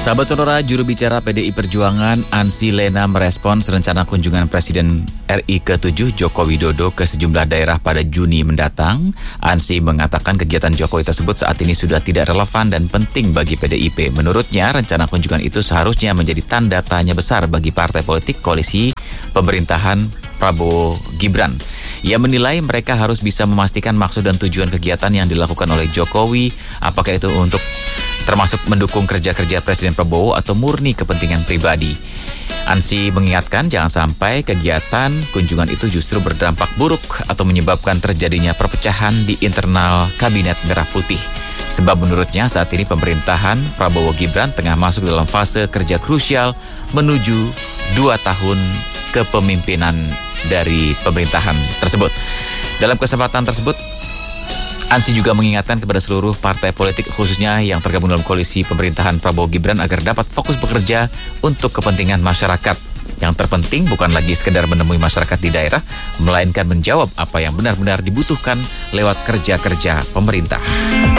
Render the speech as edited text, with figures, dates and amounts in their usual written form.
Sahabat Sonora, juru bicara PDI Perjuangan Ansi Lena merespons rencana kunjungan Presiden RI ke-7 Joko Widodo ke sejumlah daerah pada Juni mendatang. Ansi mengatakan kegiatan Jokowi tersebut saat ini sudah tidak relevan dan penting bagi PDIP. Menurutnya, rencana kunjungan itu seharusnya menjadi tanda tanya besar bagi partai politik koalisi pemerintahan Prabowo Gibran. Ia menilai mereka harus bisa memastikan maksud dan tujuan kegiatan yang dilakukan oleh Jokowi, apakah itu untuk termasuk mendukung kerja-kerja Presiden Prabowo atau murni kepentingan pribadi. Ansi mengingatkan jangan sampai kegiatan kunjungan itu justru berdampak buruk atau menyebabkan terjadinya perpecahan di internal Kabinet Merah Putih. Sebab menurutnya saat ini pemerintahan Prabowo Gibran tengah masuk dalam fase kerja krusial menuju 2 tahun kepemimpinan dari pemerintahan tersebut. Dalam kesempatan tersebut, Ansi juga mengingatkan kepada seluruh partai politik khususnya yang tergabung dalam koalisi pemerintahan Prabowo Gibran agar dapat fokus bekerja untuk kepentingan masyarakat. Yang terpenting bukan lagi sekedar menemui masyarakat di daerah, melainkan menjawab apa yang benar-benar dibutuhkan lewat kerja-kerja pemerintah.